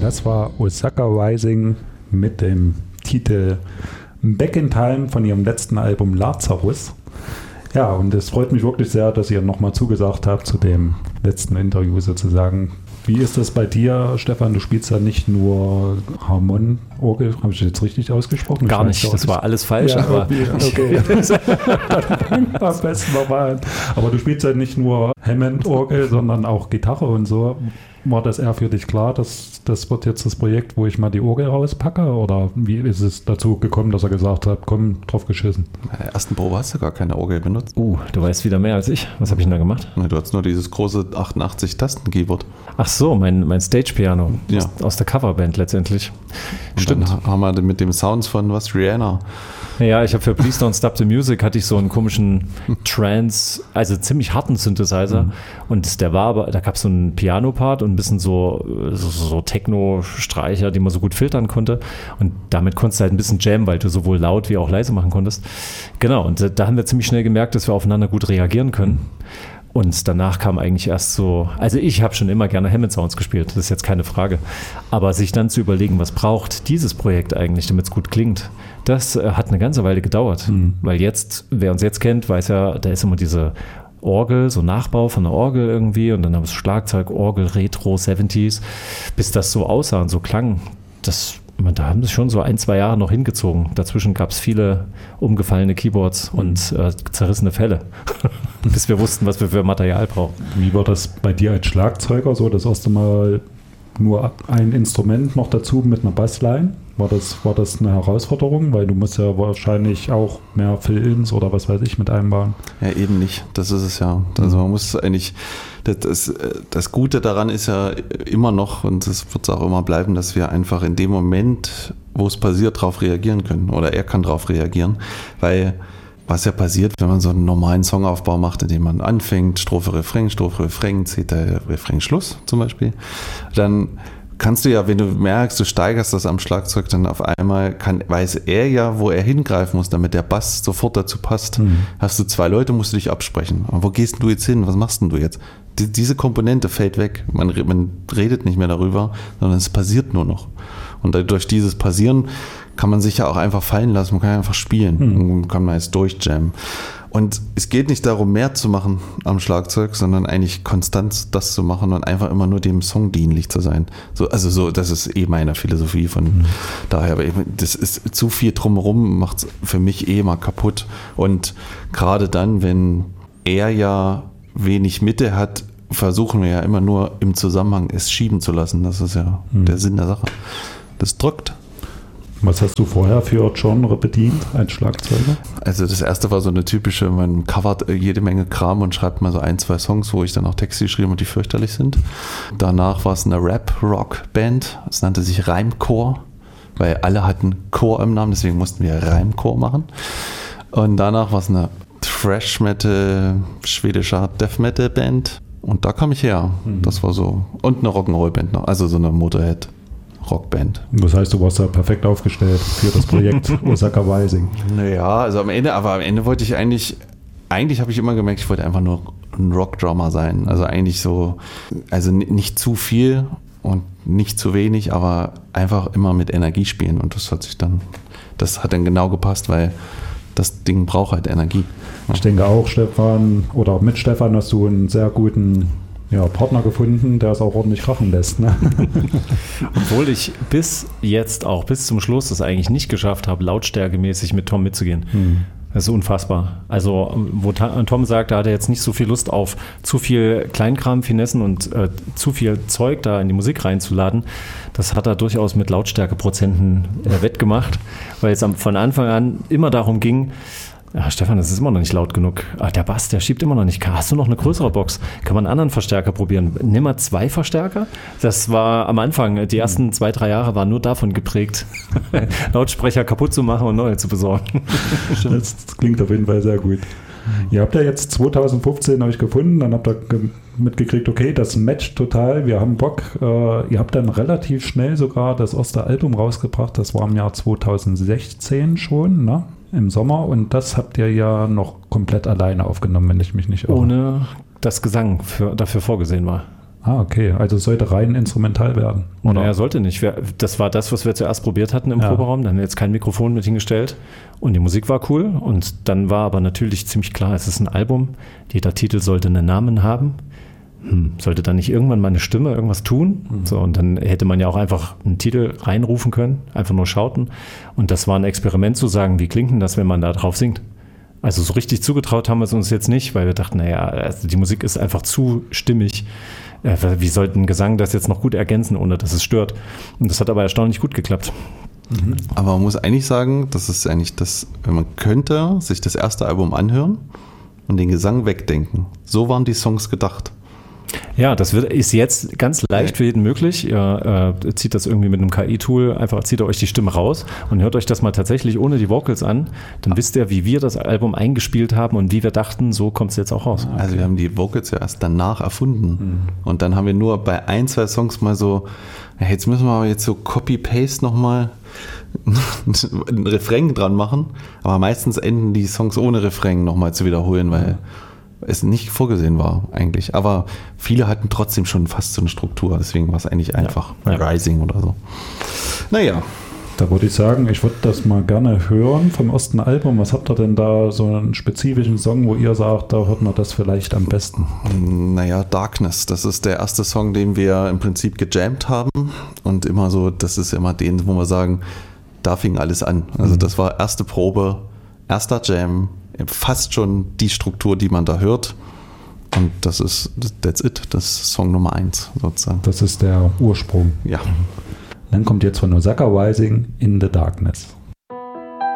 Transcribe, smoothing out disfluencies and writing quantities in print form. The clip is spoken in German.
Das war Osaka Rising mit dem Titel Back in Time von ihrem letzten Album Lazarus. Ja, und es freut mich wirklich sehr, dass ihr nochmal zugesagt habt zu dem letzten Interview sozusagen. Wie ist das bei dir, Stefan? Du spielst ja nicht nur Harmonieorgel, habe ich das jetzt richtig ausgesprochen? Gar nicht, das war alles falsch. Ja, aber okay. Am besten nochmal. Aber du spielst ja nicht nur Hammond-Orgel, sondern auch Gitarre und so. War das eher für dich klar, dass das wird jetzt das Projekt, wo ich mal die Orgel rauspacke? Oder wie ist es dazu gekommen, dass er gesagt hat, komm, drauf geschissen? Bei der ersten Probe hast du gar keine Orgel benutzt. du weißt wieder mehr als ich. Was habe ich denn da gemacht? Du hattest nur dieses große 88-Tasten-Keyboard. Ach so, mein Stage-Piano Ja. aus der Coverband letztendlich. Und dann haben wir mit dem Sounds von Rihanna. Ja, ich habe für Please Don't Stop the Music hatte ich so einen komischen Trance, also ziemlich harten Synthesizer. Und der war aber, da gab es so einen Piano-Part und ein bisschen so Techno-Streicher, die man so gut filtern konnte. Und damit konntest du halt ein bisschen jammen, weil du sowohl laut wie auch leise machen konntest. Genau, und da haben wir ziemlich schnell gemerkt, dass wir aufeinander gut reagieren können. Und danach kam eigentlich erst so, also ich habe schon immer gerne Hammond-Sounds gespielt, das ist jetzt keine Frage. Aber sich dann zu überlegen, was braucht dieses Projekt eigentlich, damit es gut klingt, das hat eine ganze Weile gedauert. Weil jetzt, wer uns jetzt kennt, weiß ja, da ist immer diese Orgel, so Nachbau von der Orgel irgendwie und dann haben wir Schlagzeug, Orgel, Retro, 70s, bis das so aussah und so klang. Da haben sie schon so 1-2 Jahre noch hingezogen. Dazwischen gab es viele umgefallene Keyboards und zerrissene Fälle, bis wir wussten, was wir für Material brauchen. Wie war das bei dir als Schlagzeuger so? Das erste Mal nur ein Instrument noch dazu mit einer Bassline? War das eine Herausforderung? Weil du musst ja wahrscheinlich auch mehr Fill-Ins oder was weiß ich mit einbauen. Ja, eben nicht. Das ist es ja. Also man muss eigentlich, das Gute daran ist ja immer noch, und das wird es auch immer bleiben, dass wir einfach in dem Moment, wo es passiert, darauf reagieren können. Oder er kann darauf reagieren. Weil was ja passiert, wenn man so einen normalen Songaufbau macht, indem man anfängt, Strophe, Refrain, zählt der Refrain Schluss zum Beispiel, dann kannst du ja, wenn du merkst, du steigerst das am Schlagzeug, dann auf einmal weiß er ja, wo er hingreifen muss, damit der Bass sofort dazu passt. Hast du 2 Leute, musst du dich absprechen. Aber wo gehst du jetzt hin? Was machst denn du jetzt? Diese Komponente fällt weg. Man redet nicht mehr darüber, sondern es passiert nur noch. Und durch dieses Passieren kann man sich ja auch einfach fallen lassen. Man kann einfach spielen. Und kann man jetzt durchjammen. Und es geht nicht darum, mehr zu machen am Schlagzeug, sondern eigentlich konstant das zu machen und einfach immer nur dem Song dienlich zu sein. Das ist meine Philosophie von daher. Aber eben, das ist zu viel drumherum, macht es für mich mal kaputt. Und gerade dann, wenn er ja wenig Mitte hat, versuchen wir ja immer nur im Zusammenhang es schieben zu lassen. Das ist ja der Sinn der Sache. Das drückt. Was hast du vorher für Genre bedient als Schlagzeuger? Also das erste war so eine typische, man covert jede Menge Kram und schreibt mal so 1-2 Songs, wo ich dann auch Texte geschrieben und die fürchterlich sind. Danach war es eine Rap-Rock-Band, es nannte sich Reimcore, weil alle hatten Chor im Namen, deswegen mussten wir Reimcore machen. Und danach war es eine Thrash-Metal, schwedischer Death-Metal-Band und da kam ich her. Das war so. Und eine Rock'n'Roll-Band noch, also so eine Motorhead. Rockband. Das heißt, du warst da perfekt aufgestellt für das Projekt Osaka Rising. Naja, also am Ende wollte ich eigentlich habe ich immer gemerkt, ich wollte einfach nur ein Rockdrummer sein. Also eigentlich so, also nicht zu viel und nicht zu wenig, aber einfach immer mit Energie spielen. Und das hat dann genau gepasst, weil das Ding braucht halt Energie. Ich denke auch, Stefan, oder mit Stefan hast du einen sehr guten Partner gefunden, der es auch ordentlich krachen lässt. Ne? Obwohl ich bis zum Schluss das eigentlich nicht geschafft habe, lautstärkemäßig mit Tom mitzugehen. Das ist unfassbar. Also, wo Tom sagt, da hat er jetzt nicht so viel Lust auf zu viel Kleinkram, Finessen und zu viel Zeug da in die Musik reinzuladen. Das hat er durchaus mit Lautstärkeprozenten wettgemacht, weil es von Anfang an immer darum ging, ja, Stefan, das ist immer noch nicht laut genug. Der Bass, der schiebt immer noch nicht. Hast du noch eine größere Box? Kann man einen anderen Verstärker probieren? Nimm mal 2 Verstärker. Das war am Anfang, die ersten 2-3 Jahre waren nur davon geprägt, Lautsprecher kaputt zu machen und neue zu besorgen. Das klingt auf jeden Fall sehr gut. Ihr habt ja jetzt 2015 euch gefunden, dann habt ihr mitgekriegt, okay, das matcht total, wir haben Bock. Ihr habt dann relativ schnell sogar das erste Album rausgebracht, das war im Jahr 2016 schon, ne? Im Sommer, und das habt ihr ja noch komplett alleine aufgenommen, wenn ich mich nicht irre. Ohne dass Gesang dafür vorgesehen war. Ah, okay. Also es sollte rein instrumental werden. Oder? Naja, sollte nicht. Das war das, was wir zuerst probiert hatten im Proberaum. Dann haben wir jetzt kein Mikrofon mit hingestellt. Und die Musik war cool. Und dann war aber natürlich ziemlich klar, es ist ein Album. Jeder Titel sollte einen Namen haben. Sollte dann nicht irgendwann mal eine Stimme irgendwas tun? So, und dann hätte man ja auch einfach einen Titel reinrufen können, einfach nur schauten. Und das war ein Experiment zu sagen, wie klingt denn das, wenn man da drauf singt? Also so richtig zugetraut haben wir es uns jetzt nicht, weil wir dachten, naja, also die Musik ist einfach zu stimmig. Wie sollte ein Gesang das jetzt noch gut ergänzen, ohne dass es stört? Und das hat aber erstaunlich gut geklappt. Aber man muss eigentlich sagen, das ist eigentlich das, man könnte sich das erste Album anhören und den Gesang wegdenken. So waren die Songs gedacht. Ja, das ist jetzt ganz leicht für jeden möglich. Ihr zieht das irgendwie mit einem KI-Tool, einfach zieht ihr euch die Stimme raus und hört euch das mal tatsächlich ohne die Vocals an. Dann wisst ihr, wie wir das Album eingespielt haben und wie wir dachten, so kommt es jetzt auch raus. Also wir haben die Vocals ja erst danach erfunden. Und dann haben wir nur bei 1, 2 Songs mal so, ja, jetzt müssen wir aber jetzt so Copy-Paste nochmal ein Refrain dran machen. Aber meistens enden die Songs ohne Refrain nochmal zu wiederholen, weil es nicht vorgesehen war eigentlich. Aber viele hatten trotzdem schon fast so eine Struktur, deswegen war es eigentlich einfach Rising oder so. Naja. Da würde ich sagen, ich würde das mal gerne hören vom ersten Album. Was habt ihr denn da, so einen spezifischen Song, wo ihr sagt, da hört man das vielleicht am besten? Naja, Darkness, das ist der erste Song, den wir im Prinzip gejammt haben und immer so, das ist immer den, wo wir sagen, da fing alles an. Also das war erste Probe, erster Jam, fast schon die Struktur, die man da hört. Und das ist, that's it, das ist Song Nummer 1 sozusagen. Das ist der Ursprung. Ja. Dann kommt jetzt von Osaka Rising, In the Darkness.